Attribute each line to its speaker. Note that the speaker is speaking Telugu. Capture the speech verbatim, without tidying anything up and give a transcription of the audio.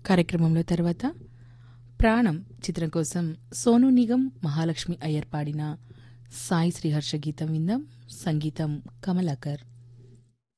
Speaker 1: కార్యక్రమంలో తర్వాత ప్రాణం చిత్రం కోసం సోనూ నిగమ్, మహాలక్ష్మి అయ్యర్ పాడిన సాయి శ్రీహర్ష గీతం విందాం. సంగీతం కమలాకర్.